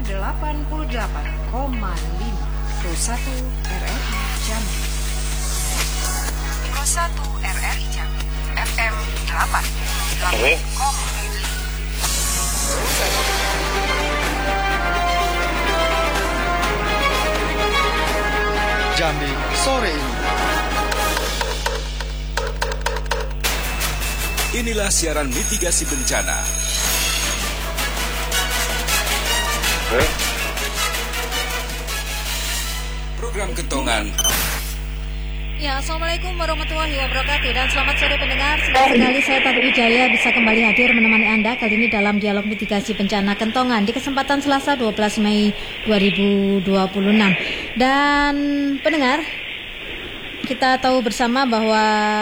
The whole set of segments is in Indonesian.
88,5 Pro 1 RRI Jambi. Pro 1 RRI Jambi FM 88,5. Jambi sore ini. Inilah siaran mitigasi bencana. Program Kentongan. Ya, Assalamualaikum warahmatullahi wabarakatuh dan selamat sore pendengar. Senang sekali saya Tadu Wijaya bisa kembali hadir menemani Anda kali ini dalam dialog mitigasi bencana Kentongan di kesempatan Selasa 12 Mei 2026. Dan pendengar, kita tahu bersama bahwa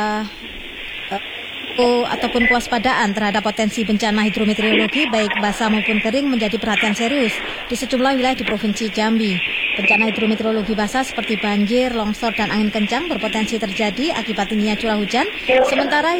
ataupun kewaspadaan terhadap potensi bencana hidrometeorologi baik basah maupun kering menjadi perhatian serius di sejumlah wilayah di Provinsi Jambi. Bencana hidrometeorologi basah seperti banjir, longsor, dan angin kencang berpotensi terjadi akibat tingginya curah hujan. Sementara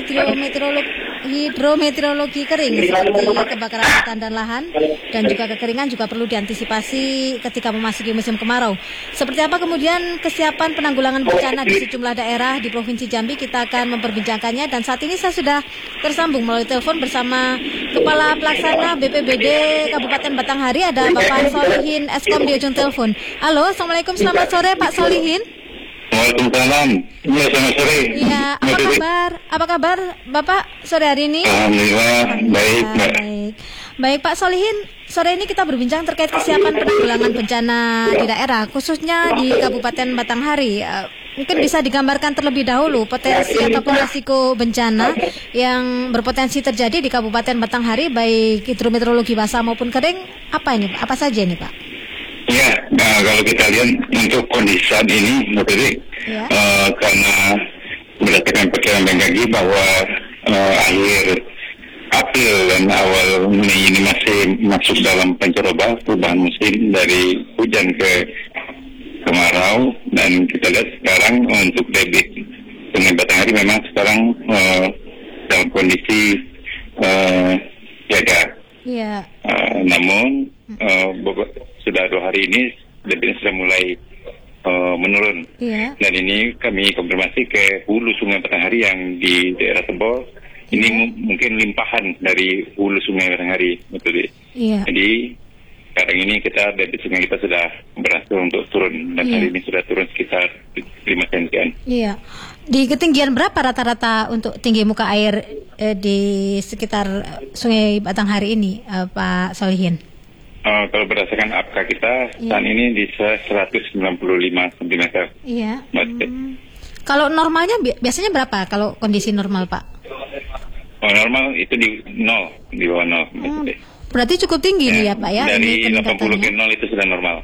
hidrometeorologi kering seperti kebakaran hutan dan lahan dan juga kekeringan juga perlu diantisipasi ketika memasuki musim kemarau. Seperti apa kemudian kesiapan penanggulangan bencana di sejumlah daerah di Provinsi Jambi, kita akan memperbincangkannya. Dan saat ini saya sudah tersambung melalui telepon bersama Kepala Pelaksana BPBD Kabupaten Batanghari, ada Bapak Solihin Eskom di ujung telepon. Halo, Assalamualaikum, selamat sore Pak Solihin. Waalaikumsalam. Iya, selamat sore. Iya, apa kabar? Apa kabar Bapak sore hari ini? Alhamdulillah, baik. Baik Pak Solihin, sore ini kita berbincang terkait kesiapan penanggulangan bencana di daerah, khususnya di Kabupaten Batanghari. Mungkin bisa digambarkan terlebih dahulu potensi ataupun risiko bencana yang berpotensi terjadi di Kabupaten Batanghari, baik hidrometeorologi basah maupun kering. Apa ini? Apa saja ini Pak? Ya, kalau kita lihat untuk kondisi saat ini, ya. Karena berdasarkan perkiraan BMKG bahwa akhir April dan awal Mei ini masih masuk dalam pancaroba perubahan musim dari hujan ke kemarau, dan kita lihat sekarang untuk debit Sungai Batanghari memang sekarang dalam kondisi siaga. Iya. Namun sudah 2 hari ini debitnya sudah mulai menurun. Iya. Dan ini kami konfirmasi ke hulu Sungai Batanghari yang di daerah Tebol. Ini mungkin limpahan dari hulu Sungai Batanghari, betul. Iya. Jadi sekarang ini debit sungai kita sudah berhasil untuk turun, dan hari ini sudah turun sekitar 5 sentian. Iya. Di ketinggian berapa rata-rata untuk tinggi muka air di sekitar Sungai Batanghari ini, Pak Solihin? Kalau berdasarkan APK kita saat ini di 195 cm. Iya. Kalau normalnya biasanya berapa kalau kondisi normal, Pak? Normal itu di 0, di bawah 0. Berarti cukup tinggi nih ya Pak ya? Dari 80 ke 0 itu sudah normal.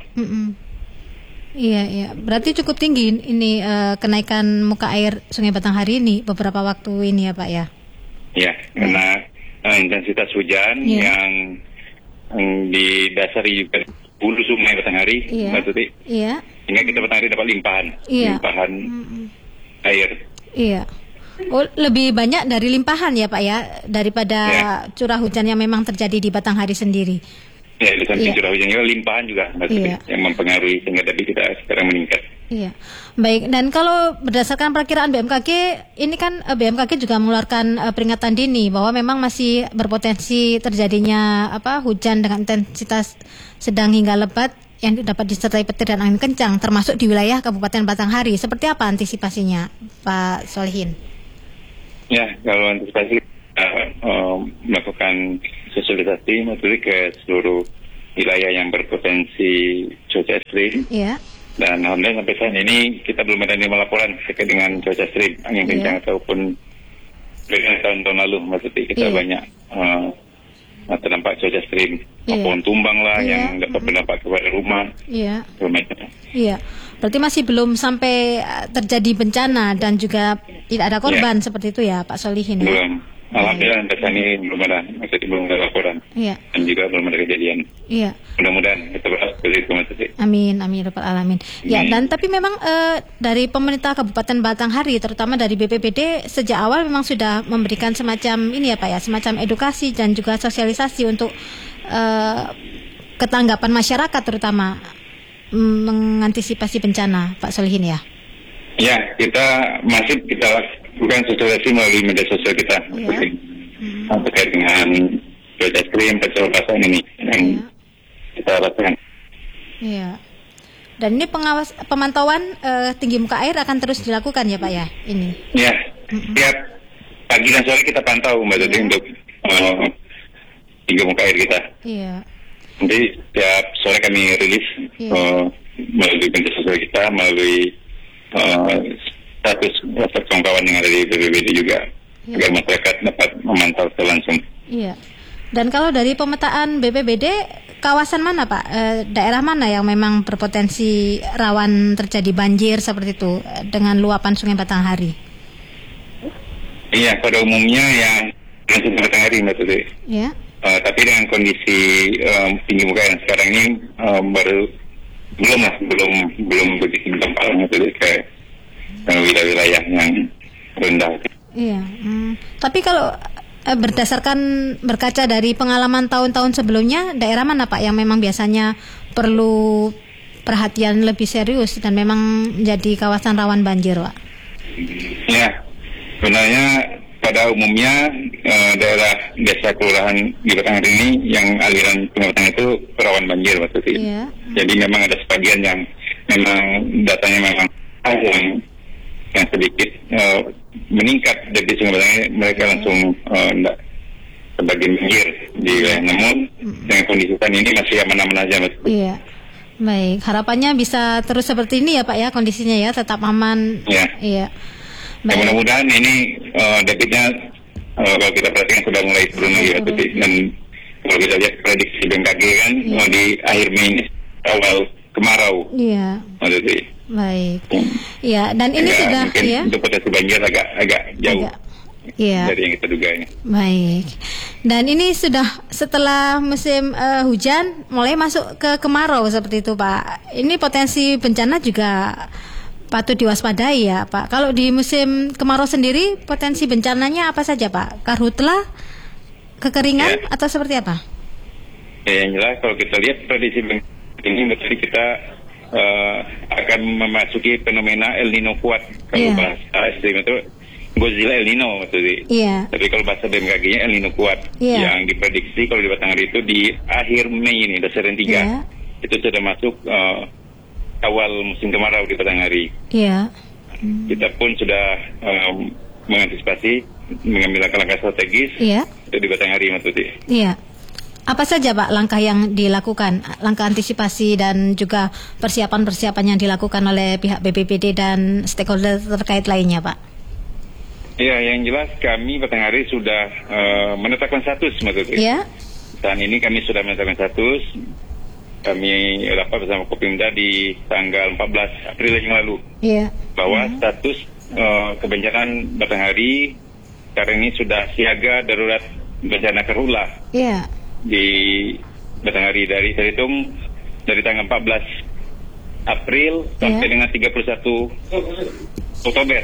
Iya. Berarti cukup tinggi ini kenaikan muka air Sungai Batanghari ini beberapa waktu ini ya Pak ya? Iya, karena intensitas hujan yang didasari juga hulu Sungai Batanghari, Mbak Tuti. Iya. Sehingga kita Batanghari dapat limpahan air. Iya. Oh, lebih banyak dari limpahan ya Pak ya, daripada curah hujan yang memang terjadi di Batanghari sendiri. Ya, di samping curah hujan juga limpahan juga yang mempengaruhi sehingga debit kita sekarang meningkat. Iya. Baik, dan kalau berdasarkan perkiraan BMKG, ini kan BMKG juga mengeluarkan peringatan dini bahwa memang masih berpotensi terjadinya hujan dengan intensitas sedang hingga lebat yang dapat disertai petir dan angin kencang, termasuk di wilayah Kabupaten Batanghari. Seperti apa antisipasinya, Pak Solihin? Ya, kalau antisipasi melakukan sosialisasi ke seluruh wilayah yang berpotensi cuaca ekstrim. Iya. Dan alhamdulillah sampai saat ini kita belum ada laporan terkait dengan cuaca ekstrim, angin kencang ataupun dengan tahun lalu. Maksudnya kita banyak terdampak cuaca ekstrim, pohon tumbang lah yang dapat berdampak kepada rumah. Iya. Iya. Berarti masih belum sampai terjadi bencana dan juga tidak ada korban seperti itu ya Pak Solihin? Belum. Alhamdulillah sampai saat ini belum ada laporan. Iya. Dan juga belum ada kejadian. Iya. Mudah-mudahan kita berharap seperti itu. Amin, rabbal alamin. Ya, dan tapi memang dari pemerintah Kabupaten Batanghari, terutama dari BPBD, sejak awal memang sudah memberikan semacam ini ya Pak ya, semacam edukasi dan juga sosialisasi untuk ketanggapan masyarakat terutama mengantisipasi bencana, Pak Solihin ya? Ya, kita lakukan sosialisasi melalui media sosial kita terkait dengan cuaca ekstrim, pencemaran basah ini yang kita lakukan. Iya. Dan ini pemantauan tinggi muka air akan terus dilakukan ya Pak ya? Ini. Ya, setiap pagi dan sore kita pantau Mbak Tuti untuk tinggi muka air kita. Iya. Nanti setiap sore kami rilis melalui media sosial kita, melalui status WhatsApp kawan-kawan yang ada di BPBD juga, agar masyarakat dapat memantau secara langsung. Iya. Dan kalau dari pemetaan BPBD, kawasan mana Pak? Daerah mana yang memang berpotensi rawan terjadi banjir seperti itu dengan luapan Sungai Batanghari? Iya, pada umumnya yang Sungai Batanghari Mbak Tuti. Iya. Tapi dengan kondisi tinggi muka yang sekarang ini belum begitu dampak ke wilayah-wilayah yang rendah. Iya. Tapi kalau berdasarkan berkaca dari pengalaman tahun-tahun sebelumnya, daerah mana Pak yang memang biasanya perlu perhatian lebih serius dan memang menjadi kawasan rawan banjir, Pak? Ya, sebenarnya pada umumnya daerah desa kelurahan di Batanghari ini yang aliran Sungai Batanghari itu rawan banjir, Pak Tuti. Iya. Jadi memang ada sebagian yang memang datanya memang yang sedikit meningkat dari Sungai Batanghari, mereka langsung sebagian banjir di wilayah. Namun dengan kondisi ini masih aman-aman aja, Mas. Iya. Baik, harapannya bisa terus seperti ini ya Pak ya, kondisinya ya tetap aman. Ya. Iya. Ya, mudah-mudahan ini debitnya kalau kita perhatikan sudah mulai turun lagi, dan kalau kita lihat prediksi BMKG kan di akhir Mei ini awal kemarau. Iya. Baik. Ya, dan ini sudah ya. Untuk potensi banjir agak jauh. Iya. Dari yang kita duga ini. Baik. Dan ini sudah setelah musim hujan mulai masuk ke kemarau seperti itu, Pak. Ini potensi bencana juga patut diwaspadai ya, Pak. Kalau di musim kemarau sendiri potensi bencananya apa saja, Pak? Karhutla, kekeringan atau seperti apa? Ya, yang jelas kalau kita lihat prediksi ini berarti kita akan memasuki fenomena El Nino kuat. Kalau bahasa ekstrim itu Godzilla El Nino, tapi kalau bahasa BMKG-nya El Nino kuat. Yang diprediksi kalau di Batanghari itu di akhir Mei ini, Dasaran 3 itu sudah masuk awal musim kemarau di Batanghari. Kita pun sudah mengantisipasi, mengambil langkah-langkah strategis itu di Batanghari, Mas Tuti. Apa saja Pak langkah yang dilakukan, langkah antisipasi dan juga persiapan-persiapan yang dilakukan oleh pihak BPBD dan stakeholder terkait lainnya, Pak? Ya, yang jelas kami Batanghari sudah menetapkan status, Mas Tuti. Saat ini kami sudah menetapkan status. Kami rapat bersama Kopimda di tanggal 14 April yang lalu bahwa status kebencanaan Batanghari sekarang ini sudah siaga darurat bencana karhutla di Batanghari dari terhitung dari tanggal 14 April sampai dengan 31 Oktober.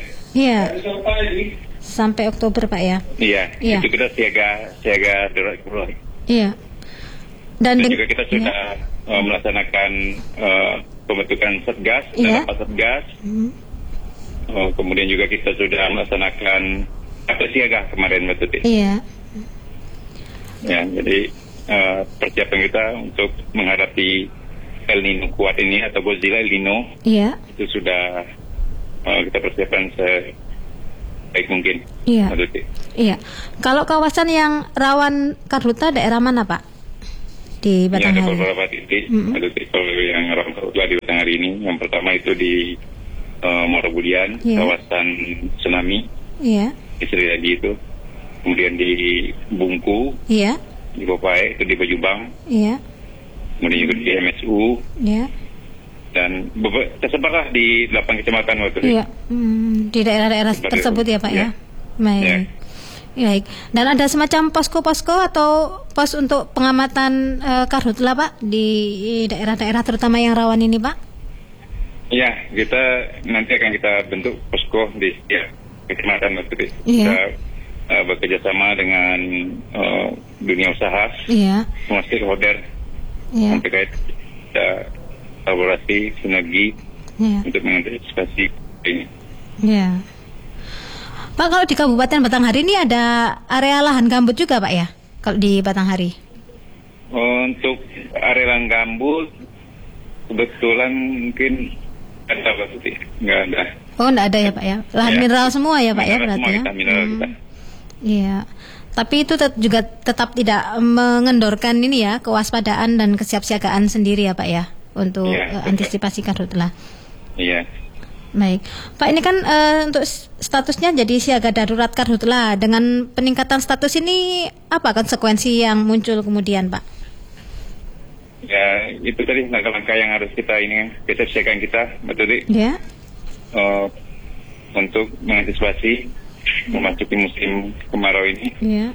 Sampai Oktober, Pak ya. Itu kita siaga darurat karhutla. Dan juga kita sudah melaksanakan pembentukan satgas dan rapat satgas. Kemudian juga kita sudah melaksanakan apel siaga kemarin, Mbak Tuti. Ya, jadi persiapan kita untuk menghadapi El Nino kuat ini atau Godzilla El Nino itu sudah kita persiapkan sebaik mungkin. Kalau kawasan yang rawan karhutla daerah mana, Pak? Di Batanghari. Ada beberapa titik. Ada titik yang rawan karhutla di Batanghari ini. Yang pertama itu di Morobudian, kawasan tsunami. Di Sriadi itu. Kemudian di Bungku. Di Bopai, itu di Bajubang. Kemudian juga di MSU. Dan tersebarlah di 8 kecamatan waktu itu. Di daerah-daerah tersebut ya Pak ya. Baik. Dan ada semacam posko-posko atau pos untuk pengamatan karhutla, Pak, di daerah-daerah terutama yang rawan ini, Pak? Ya, kita nanti akan kita bentuk posko di kecamatan waktu itu. Kita bekerja sama dengan dunia usaha, semua stakeholder Ya. terkait kita kolaborasi sinergi Ya. untuk mengantisipasi ini. Ya. Pak, kalau di Kabupaten Batanghari ini ada area lahan gambut juga Pak ya? Kalau di Batanghari? Untuk area lahan gambut kebetulan mungkin ada berarti nggak ada. Oh, enggak ada ya Pak ya? Lahan Ya. mineral semua ya Pak ya Mineral berarti semua ya? kita, mineral kita. Iya. Tapi itu juga tetap tidak mengendorkan ini ya, kewaspadaan dan kesiapsiagaan sendiri ya Pak ya untuk Ya, antisipasi karhutlah. Iya. Baik, Pak, ini kan untuk statusnya jadi siaga darurat karhutlah. Dengan peningkatan status ini apa konsekuensi yang muncul kemudian, Pak? Ya, itu tadi langkah-langkah yang harus kita kesiapsiagaan kita, betul Dik? Ya. Untuk mengantisipasi memasuki musim kemarau ini. Ya.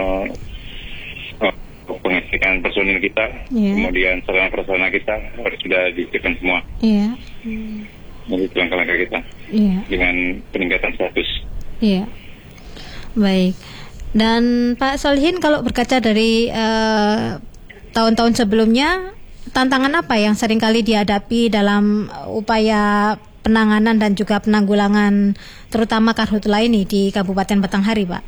Pengecekan personil kita, Ya. kemudian sarana prasarana kita harus sudah disiapkan semua. Iya. Jadi itu langkah-langkah kita Iya. dengan peningkatan status. Iya. Baik. Dan Pak Solihin, kalau berkaca dari tahun-tahun sebelumnya, tantangan apa yang seringkali dihadapi dalam upaya penanganan dan juga penanggulangan terutama karhutlah ini di Kabupaten Batanghari, Pak?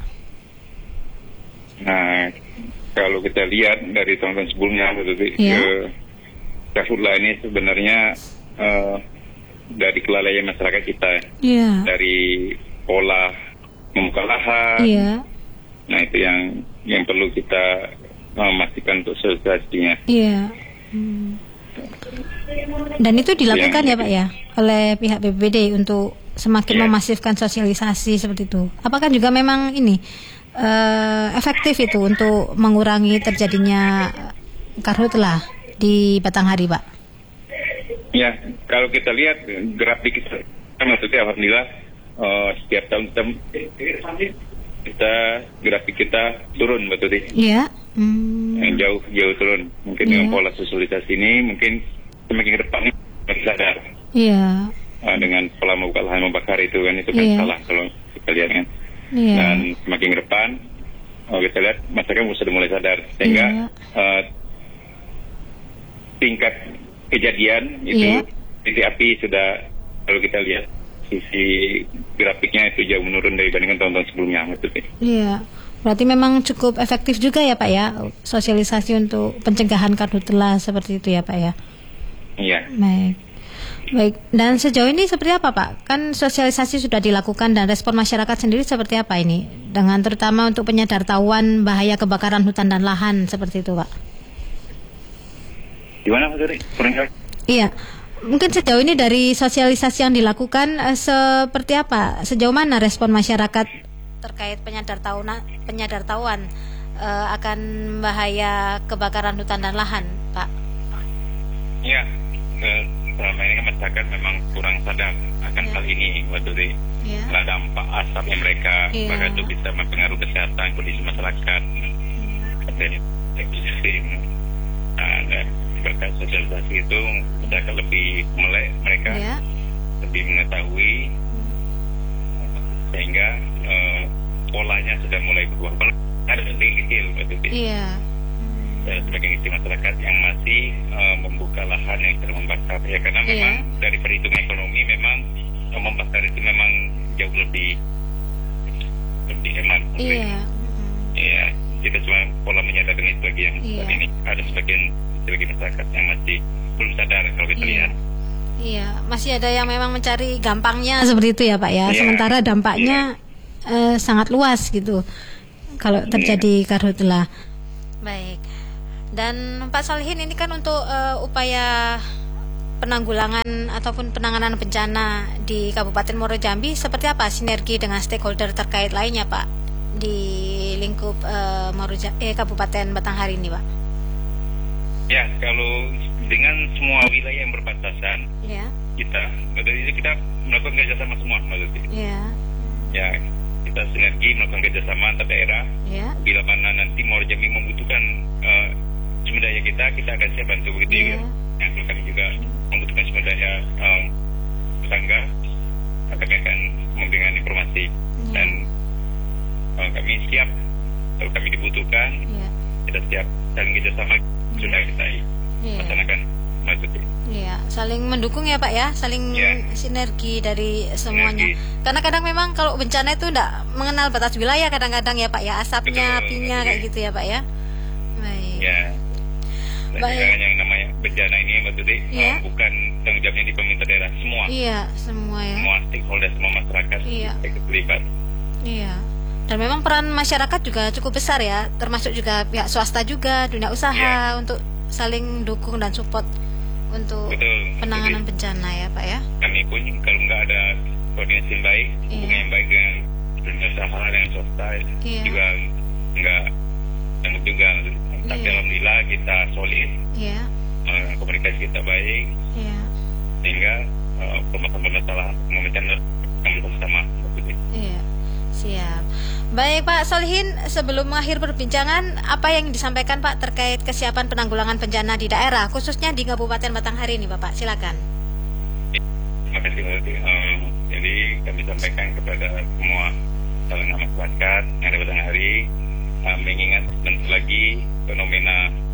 Nah, kalau kita lihat dari tahun-tahun sebelumnya, Iya. karhutlah ini sebenarnya dari kelalaian masyarakat kita, Iya. dari pola membuka lahan. Iya. Nah, itu yang perlu kita memastikan untuk sosialisasinya. Iya. Dan itu dilakukan ya Pak ya oleh pihak BPBD untuk semakin memasifkan sosialisasi seperti itu. Apakah juga memang ini efektif itu untuk mengurangi terjadinya karhutlah di Batanghari, Pak? Ya, kalau kita lihat grafik kita, maksudnya alhamdulillah setiap tahun kita grafik kita turun, betul sih? Iya. Jauh turun. Mungkin dengan pola sosialisasi ini mungkin semakin ke depan masih sadar. Iya. Dengan pola membuka lahan membakar itu kan salah kalau kita lihat kan. Iya. Dan semakin ke depan kita lihat masyarakat sudah mulai sadar sehingga tingkat kejadian itu titik api sudah, kalau kita lihat sisi grafiknya itu jauh menurun dibandingkan tahun-tahun sebelumnya, maksudnya. Iya. Berarti memang cukup efektif juga ya Pak ya sosialisasi untuk pencegahan karhutlah seperti itu ya Pak ya. Iya. Baik. Dan sejauh ini seperti apa Pak? Kan sosialisasi sudah dilakukan dan respon masyarakat sendiri seperti apa ini? Dengan terutama untuk penyadartahuan bahaya kebakaran hutan dan lahan seperti itu Pak. Gimana Mas Dori? Iya. Mungkin sejauh ini dari sosialisasi yang dilakukan seperti apa? Sejauh mana respon masyarakat terkait penyadartahuan akan bahaya kebakaran hutan dan lahan, Pak? Iya, selama ini kan masyarakat memang kurang sadar akan hal ini, betul sih. Nah, dampak asapnya mereka, bahkan itu bisa mempengaruhi kesehatan kondisi masyarakat. Dari ekosistem. Dan berkat sosialisasi itu masyarakat lebih melek mereka, lebih mengetahui, sehingga polanya sudah mulai berubah. Ada lebih kecil, betul sih. Iya. Sebagian kecil masyarakat yang masih membuka lahan yang sedang membakar, ya karena memang dari perhitungan ekonomi memang membakar itu memang jauh lebih hemat. Iya, kita cuma pola menyadarkan itu lagi yang saat ini ada sebagian masyarakat yang masih belum sadar kalau kita lihat. Iya, masih ada yang memang mencari gampangnya seperti itu ya Pak ya. Sementara dampaknya sangat luas gitu kalau terjadi karhutlah. Baik. Dan Pak Solihin, ini kan untuk upaya penanggulangan ataupun penanganan bencana di Kabupaten Muaro Jambi seperti apa sinergi dengan stakeholder terkait lainnya Pak di lingkup Kabupaten Batanghari ini Pak? Ya, kalau dengan semua wilayah yang berbatasan, kita melakukan kerjasama semua, maksudnya. Ya, kita sinergi melakukan kerjasama antar daerah. Bila mana nanti Muaro Jambi membutuhkan sumber daya kita akan siap bantu begitu juga. Yang kalau kami juga membutuhkan sumber daya tetangga, kami akan memberikan informasi dan kami siap kalau kami dibutuhkan, kita siap saling kerjasama sudah kita melaksanakan Mbak Tuti. Iya, saling mendukung ya Pak ya, saling sinergi dari semuanya. Karena kadang memang kalau bencana itu enggak mengenal batas wilayah kadang-kadang ya Pak ya, asapnya, apinya kayak gitu ya Pak ya. Baik. Ya. Dan yang namanya bencana ini Mbak Tuti bukan tanggung jawabnya di pemerintah daerah, semua. Iya, semua ya. Semua stakeholder, semua masyarakat terlibat. Iya. Dan memang peran masyarakat juga cukup besar ya, termasuk juga pihak swasta juga, dunia usaha untuk saling dukung dan support untuk penanganan bencana ya Pak ya. Kami pun kalau nggak ada koordinasi yang baik, hubungan yang baik dengan dunia usaha dan swasta juga nggak nyambung juga. Tapi alhamdulillah kita solid, komunikasi kita baik, sehingga permasalahan kami bersama. Iya, siap. Baik Pak Solihin, sebelum mengakhiri perbincangan, apa yang disampaikan Pak terkait kesiapan penanggulangan bencana di daerah, khususnya di Kabupaten Batanghari ini Bapak, silakan. Terima kasih Mbak Tuti. Jadi kami sampaikan kepada semua kalangan masyarakat yang ada di Batanghari, mengingat bentar lagi fenomena